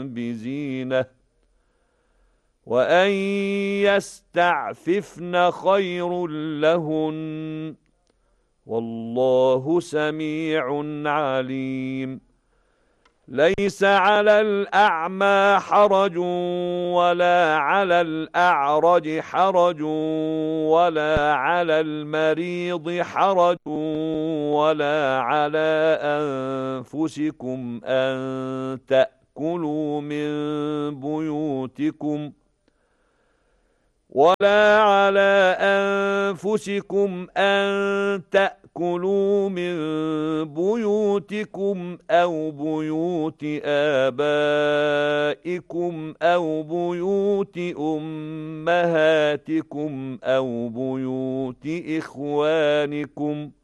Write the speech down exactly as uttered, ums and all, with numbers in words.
بزينة وأن يستعففن خير لهن والله سميع عليم ليس على الأعمى حرج ولا على الأعرج حرج ولا على المريض حرج ولا على أنفسكم أن تأكلوا من بيوتكم ولا على أنفسكم أن تأكلوا من بيوتكم أو بيوت آبائكم أو بيوت أمهاتكم أو بيوت إخوانكم